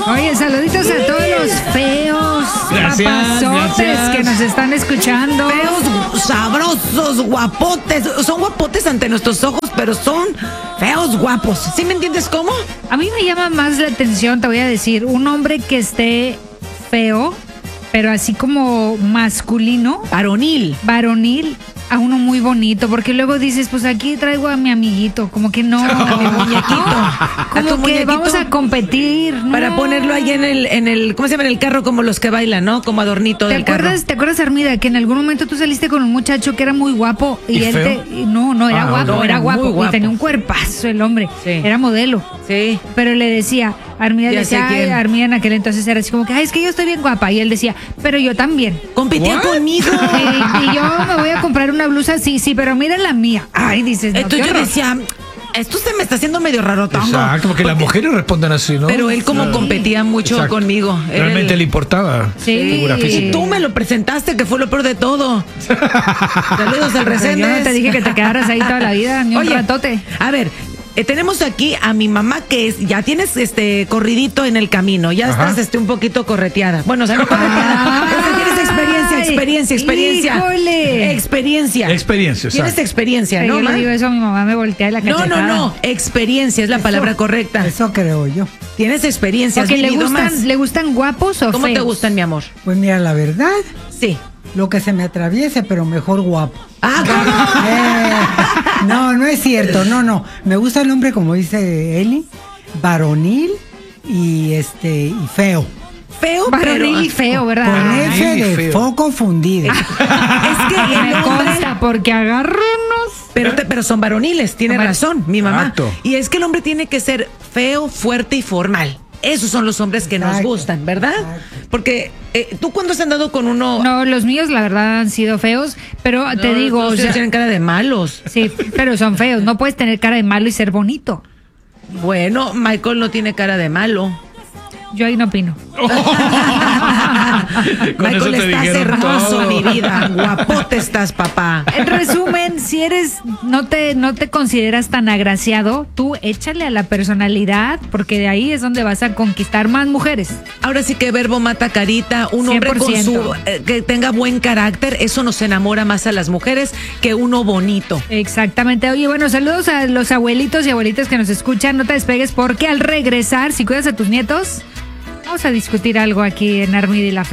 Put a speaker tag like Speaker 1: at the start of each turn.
Speaker 1: Oye, saluditos a todos los feos, papazotes que nos están escuchando.
Speaker 2: Feos, sabrosos, guapotes. Son guapotes ante nuestros ojos, pero son feos guapos. ¿Sí me entiendes cómo?
Speaker 1: A mí me llama más la atención, te voy a decir, un hombre que esté feo, pero así como masculino,
Speaker 2: Varonil.
Speaker 1: a uno muy bonito, porque luego dices, pues aquí traigo a mi amiguito, como que no, a mi muñequito, como que vamos a competir, ¿no?
Speaker 2: Para ponerlo ahí en el, ¿cómo se llama? En el carro, como los que bailan, ¿no? Como adornito del carro.
Speaker 1: ¿Te acuerdas, Armida, que en algún momento tú saliste con un muchacho que era muy guapo y él
Speaker 3: feo?
Speaker 1: no era guapo,
Speaker 2: no,
Speaker 1: era guapo,
Speaker 2: muy guapo.
Speaker 1: y tenía un cuerpazo el hombre,
Speaker 2: Sí.
Speaker 1: era modelo.
Speaker 2: Sí.
Speaker 1: Pero le decía, Armida
Speaker 2: Ya
Speaker 1: decía,
Speaker 2: sé quién.
Speaker 1: ay, Armida en aquel entonces era así como que, ay, es que yo estoy bien guapa, y él decía, pero yo también.
Speaker 2: Competía
Speaker 3: What?
Speaker 2: conmigo.
Speaker 1: Y yo me voy a comprar una blusa, sí, pero mira la mía. Ay, dices, no,
Speaker 2: Entonces
Speaker 1: qué
Speaker 2: yo
Speaker 1: horror.
Speaker 2: decía, esto se me está haciendo medio raro, tongo.
Speaker 3: Exacto, porque las mujeres responden así, ¿no?
Speaker 2: Pero él como competía mucho
Speaker 3: Exacto.
Speaker 2: conmigo. Era
Speaker 3: Realmente
Speaker 2: el-
Speaker 3: le importaba.
Speaker 1: Sí.
Speaker 3: Figura
Speaker 2: Y
Speaker 3: física.
Speaker 2: tú me lo presentaste, que fue lo peor de todo. Saludos al
Speaker 1: Pero yo
Speaker 2: Reséndez.
Speaker 1: no te dije que te quedaras ahí toda la vida, ni un
Speaker 2: Oye,
Speaker 1: ratote.
Speaker 2: a ver, tenemos aquí a mi mamá que ya tienes corridito en el camino, ya
Speaker 3: Ajá.
Speaker 2: estás un poquito correteada. Bueno, o sea, no correteada,
Speaker 1: Ay,
Speaker 2: o sea, tienes experiencia.
Speaker 1: híjole.
Speaker 2: Experiencia.
Speaker 3: Experiencia,
Speaker 2: Tienes
Speaker 3: exacto.
Speaker 2: experiencia,
Speaker 1: Pero
Speaker 2: ¿no,
Speaker 1: yo le
Speaker 2: ma?
Speaker 1: digo eso a mi mamá, me voltea la
Speaker 2: No,
Speaker 1: cachetada.
Speaker 2: experiencia es la palabra correcta.
Speaker 4: Eso creo yo.
Speaker 2: Tienes experiencia, has
Speaker 1: Ok,
Speaker 2: vivido más.
Speaker 1: ¿le gustan guapos o
Speaker 2: ¿Cómo te
Speaker 1: feos?
Speaker 2: gustan, mi amor?
Speaker 4: Pues mira, la verdad,
Speaker 2: Sí.
Speaker 4: lo que se me atraviese, pero mejor guapo.
Speaker 2: Ah, ¿cómo?
Speaker 4: No es cierto, no. Me gusta el hombre, como dice Eli, varonil y y feo.
Speaker 2: Feo,
Speaker 1: Varonil y feo, ¿verdad?
Speaker 4: Con
Speaker 1: Ay,
Speaker 4: F de
Speaker 3: feo.
Speaker 4: foco fundido.
Speaker 2: es que
Speaker 1: y
Speaker 2: el
Speaker 1: me
Speaker 2: hombre...
Speaker 1: consta porque agarro unos.
Speaker 2: Pero son varoniles, tiene
Speaker 1: Son
Speaker 2: razón, mi mamá.
Speaker 3: Exacto.
Speaker 2: Y es que el hombre tiene que ser feo, fuerte y formal. Esos son los hombres que nos
Speaker 4: Exacto.
Speaker 2: gustan, ¿verdad?
Speaker 4: Exacto.
Speaker 2: Porque tú cuando has andado con uno...
Speaker 1: No, los míos la verdad han sido feos, pero te digo, o sea,
Speaker 2: tienen cara de malos.
Speaker 1: sí, pero son feos. No puedes tener cara de malo y ser bonito.
Speaker 2: Bueno, Michael no tiene cara de malo.
Speaker 1: Yo ahí no opino.
Speaker 3: Con
Speaker 2: Michael,
Speaker 3: eso te
Speaker 2: estás
Speaker 3: dijeron
Speaker 2: hermoso,
Speaker 3: todo.
Speaker 2: mi vida. Guapote estás, papá.
Speaker 1: En resumen, si no te consideras tan agraciado, tú échale a la personalidad, porque de ahí es donde vas a conquistar más mujeres.
Speaker 2: Ahora sí que verbo mata carita. Un hombre con
Speaker 1: 100%.
Speaker 2: que tenga buen carácter, eso nos enamora más a las mujeres que uno bonito.
Speaker 1: Exactamente. Oye, bueno, saludos a los abuelitos y abuelitas que nos escuchan. No te despegues porque al regresar, si cuidas a tus nietos, vamos a discutir algo aquí en Armida y la